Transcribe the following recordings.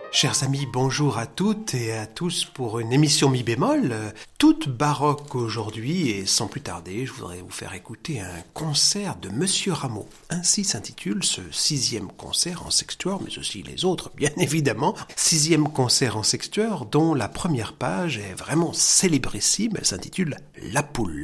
Chers amis, bonjour à toutes et à tous pour une émission mi bémol, toute baroque aujourd'hui, et sans plus tarder, je voudrais vous faire écouter un concert de Monsieur Rameau. Ainsi s'intitule ce 6e concert en sextuor, mais aussi les autres, bien évidemment. 6e concert en sextuor, dont la première page est vraiment célébrissime, elle s'intitule La Poule.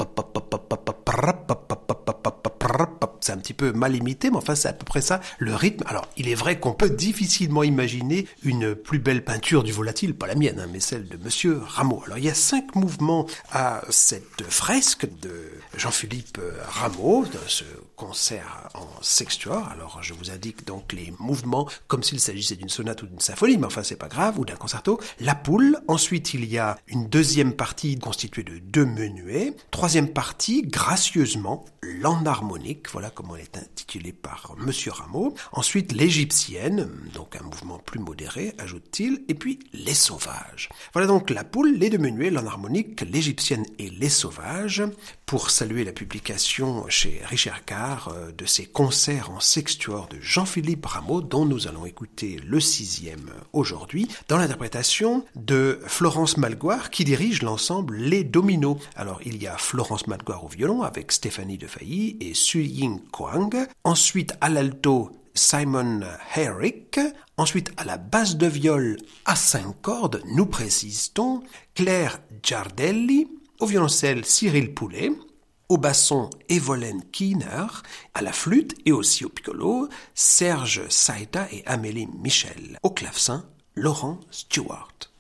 C'est un petit peu mal imité, mais enfin c'est à peu près ça le rythme. Alors il est vrai qu'on peut difficilement imaginer une plus belle peinture du volatile, pas la mienne, mais celle de Monsieur Rameau. Alors il y a 5 mouvements à cette fresque de Jean-Philippe Rameau, de ce concert en sextuor. Alors je vous indique donc les mouvements comme s'il s'agissait d'une sonate ou d'une symphonie, mais enfin c'est pas grave, ou d'un concerto. La Poule, ensuite il y a une deuxième partie constituée de 2 menuets, troisième partie, gracieusement, l'enharmonique, voilà comment elle est intitulée par Monsieur Rameau. Ensuite, l'égyptienne, donc un mouvement plus modéré, ajoute-t-il, et puis les sauvages. Voilà donc la Poule, les 2 menuets, l'enharmonique, l'égyptienne et les sauvages, pour saluer la publication chez Richard Carr de ces concerts en sextuor de Jean-Philippe Rameau, dont nous allons écouter le 6e aujourd'hui, dans l'interprétation de Florence Malgoire, qui dirige l'ensemble Les Dominos. Alors, il y a Florence Malgoire au violon, avec Stéphanie Defailly et Su-Ying Kwang. Ensuite, à l'alto, Simon Herrick. Ensuite, à la basse de viol à 5 cordes, nous précisons Claire Giardelli. Au violoncelle, Cyril Poulet. Au basson, Evelyn Keener. À la flûte et aussi au piccolo, Serge Saïda et Amélie Michel. Au clavecin, Laurent Stewart.